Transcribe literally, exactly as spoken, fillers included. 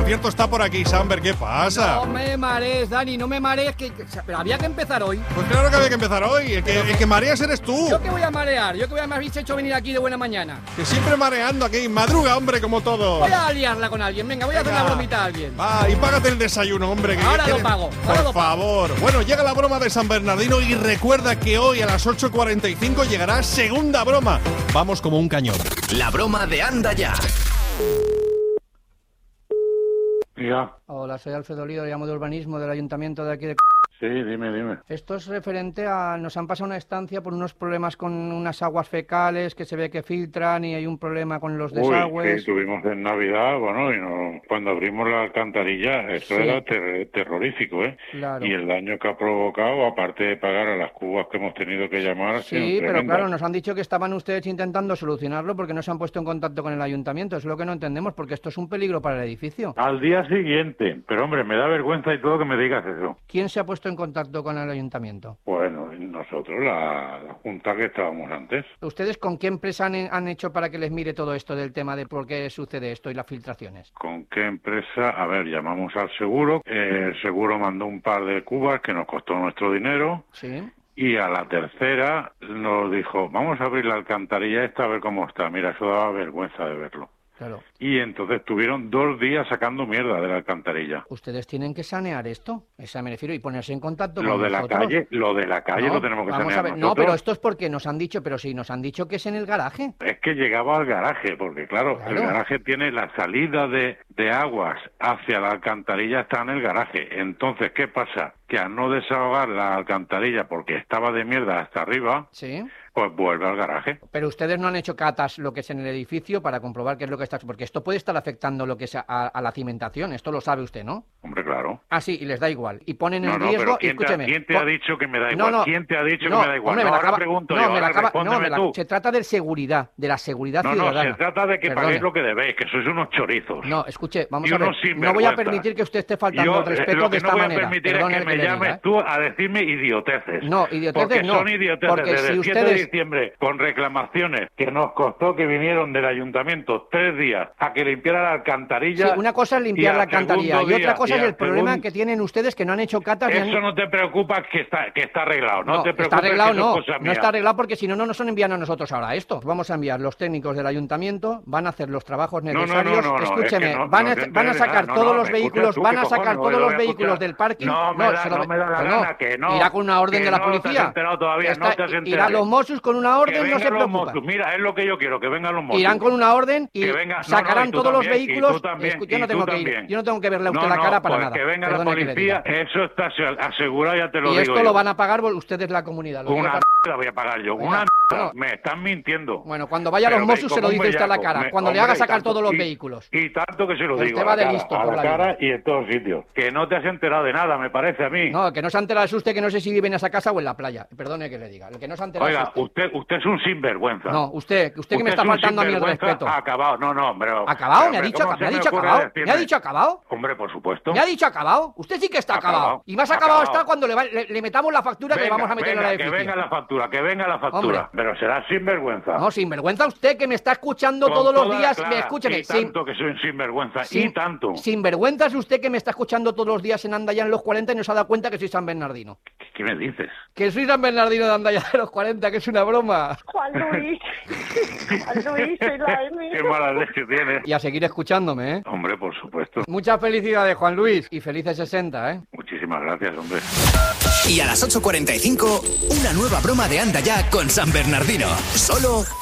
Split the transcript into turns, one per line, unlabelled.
cierto está por aquí, Samber, ¿qué pasa?
No me marees, Dani, no me marees, que, que- pero había que empezar hoy.
Pues claro que había que empezar hoy, el que, el que mareas eres tú.
¿Yo qué voy a marear? ¿Yo qué voy a me habéis hecho venir aquí de buena mañana?
Que siempre mareando aquí, madruga, hombre, como todo.
Voy a liarla con alguien, venga, voy a hacer
Venga.
una bromita a alguien.
Va, y págate el desayuno, hombre. Que
Ahora
que-
lo pago, ahora
Por
lo pago.
favor. Bueno, llega la broma de San Bernardino y recuerda que hoy a las ocho cuarenta y cinco llegará segunda broma. Vamos como un cañón.
La broma de Anda Ya.
Ya,
Hola, soy Alfredo Lido, llamo de urbanismo del ayuntamiento de aquí de...
sí, dime, dime.
Esto es referente a... Nos han pasado una estancia por unos problemas con unas aguas fecales que se ve que filtran y hay un problema con los
Uy,
desagües.
que tuvimos en Navidad, bueno, y no, cuando abrimos la alcantarilla, eso
Sí.
era ter- terrorífico, ¿eh?
Claro.
Y el daño que ha provocado, aparte de pagar a las cubas que hemos tenido que llamar, ha sido
Sí, pero
tremenda.
claro, nos han dicho que estaban ustedes intentando solucionarlo porque no se han puesto en contacto con el ayuntamiento. Es lo que no entendemos, porque esto es un peligro para el edificio.
Al día siguiente, pero hombre, me da vergüenza y todo que me digas eso.
¿Quién se ha puesto en contacto con el ayuntamiento?
Bueno, nosotros, la, la junta que estábamos antes.
¿Ustedes con qué empresa han, han hecho para que les mire todo esto del tema de por qué sucede esto y las filtraciones?
¿Con qué empresa? A ver, llamamos al seguro, eh, el seguro mandó un par de cubas que nos costó nuestro dinero.
Sí.
Y a la tercera nos dijo, vamos a abrir la alcantarilla esta a ver cómo está. Mira, eso daba vergüenza de verlo.
Claro.
Y entonces tuvieron dos días sacando mierda de la alcantarilla.
Ustedes tienen que sanear esto, esa me refiero, y ponerse en contacto
Lo
con
de la
nosotros.
calle, lo de la calle
No,
lo tenemos que
vamos
sanear
a ver. No,
nosotros.
pero esto es porque nos han dicho, pero sí, nos han dicho que es en el garaje.
Es que llegaba al garaje, porque claro,
Claro.
el garaje tiene la salida de, de aguas hacia la alcantarilla, está en el garaje. Entonces, ¿qué pasa? Que al no desahogar la alcantarilla porque estaba de mierda hasta arriba,
Sí.
pues vuelve al garaje.
Pero ustedes no han hecho catas lo que es en el edificio para comprobar qué es lo que está... Porque esto puede estar afectando lo que es a, a la cimentación, esto lo sabe usted, ¿no?
Hombre, claro.
Ah, sí, y les da igual. Y ponen en
No, no,
riesgo...
pero
y
¿quién te,
escúcheme.
¿quién te
po-
ha dicho que me da
No,
igual?
no.
¿Quién te ha dicho
No,
que me da igual?
hombre,
no,
me la
ahora
acaba-
pregunto
no,
yo,
me la
ahora
acaba- no,
respóndeme
me la-
tú.
se trata de seguridad, de la seguridad
No, no,
ciudadana.
se trata de que
Perdone.
paguéis lo que debéis, que sois unos chorizos.
No, escuche, vamos
Y
a ver.
unos
No voy a
sinvergüenzas.
permitir que usted esté faltando
Yo,
al respeto
eh, lo que
de esta
no voy
manera.
a permitir
Perdone
es que me
le
llames
diga,
tú a decirme idioteces.
No, idioteces
porque
no,
son idioteces.
porque
Desde
si
el siete de
ustedes-
diciembre, con reclamaciones que nos costó que vinieron del ayuntamiento tres días a que limpiara la
¿eh?
alcantarilla.
Sí, una cosa es
y
limpiar
al
la alcantarilla
segundo
y otra
día-
cosa
y
es el
al
problema
segun-
que tienen ustedes que no han hecho catas. ni han-
Eso no te preocupa, que está, que está arreglado. No, te
está
preocupes,
arreglado,
que eso
no.
es cosa
No
mía.
está arreglado porque si no, no nos han enviado a nosotros ahora esto. Vamos a enviar los técnicos del ayuntamiento, van a hacer los trabajos
no, no,
necesarios.
no, no,
Escúcheme,
es que no,
van,
no
a,
te
van a
enteres de
sacar
nada.
todos
No, no,
los
me
vehículos,
escuchas tú,
van
¿qué
a sacar
cojones?
todos
Lo
los
voy a
vehículos
escuchar.
del parking.
No, me da-
se lo-
no me da la
que
gana, que no.
Irá con una orden
Que
de la
no te has
policía.
enterado todavía,
Está-
no te has enterado.
Irán los Mossos con una orden,
Que
no se
vengan los
preocupen.
Mossos. Mira, es lo que yo quiero, que vengan los Mossos.
Irán con una orden y
Que venga- no,
sacarán
no, y tú
todos los
también, y tú
vehículos.
también,
Escu- yo
y
no
tú
tengo que ir,
también.
yo no tengo que verle a usted
No,
la
no,
cara para
pues
nada.
que venga la
Perdone que le
policía,
diga.
eso está asegurado, ya te lo
Y
digo
esto
yo.
lo van a pagar ustedes la comunidad. lo digo
Una
para-
la voy a pagar yo,
Venga,
una
bueno.
me están mintiendo.
Bueno, cuando vaya a los
Pero ve,
Mossos se lo
como un
dice usted a la
bellaco,
cara.
me-
Cuando le
hombre,
haga
y
sacar
tanto-
todos los
y-
vehículos.
Y tanto que se lo
Usted
digo,
va
a la
de
cara,
listo
a
por
la
la
cara
vida.
y en todos sitios. Que no te has enterado de nada, me parece a mí.
No, que no se ha enterado es usted, que no sé si vive en esa casa o en la playa. Perdone que le diga. El que no se ha enterado
Oiga,
es usted.
usted, usted es un sinvergüenza.
No, usted, usted que me
Usted
está
es un
faltando a mí el
sinvergüenza
respeto.
Acabado, no, no, hombre.
¿Acabado?
pero,
¿Me ha
hombre,
dicho,
¿cómo
me ha
se
dicho
ocurre
acabado? ¿Me
decirme?
ha dicho acabado?
Hombre, por supuesto.
¿Me ha dicho acabado? Usted sí que está acabado.
Acabado.
Y más acabado
Acabado.
está cuando le, va- le- le metamos la factura que le
Venga,
vamos a meter
venga,
en la
que
edificio.
venga la factura, que venga la factura.
Hombre.
Pero será sinvergüenza.
No, sinvergüenza usted que me está escuchando
Con
todos los
toda
días.
clara,
Me escúcheme.
Y
sin-
tanto que soy un sinvergüenza,
sin-
y tanto.
Sinvergüenza es usted que me está escuchando todos los días en Andaya en los cuarenta y no se ha dado cuenta que soy San Bernardino.
¿Qué me dices?
Que soy San Bernardino de Andaya de los cuarenta, que es una broma.
Juan Luis. Juan Luis, soy la Emi.
Qué mala leche tienes.
Y a seguir escuchándome, ¿eh?
Hombre, por supuesto.
Muchas felicidades, Juan Luis. Y felices sesenta, ¿eh?
Muchísimas gracias, hombre.
Y a las ocho cuarenta y cinco, una nueva broma de Anda Ya con San Bernardino. Solo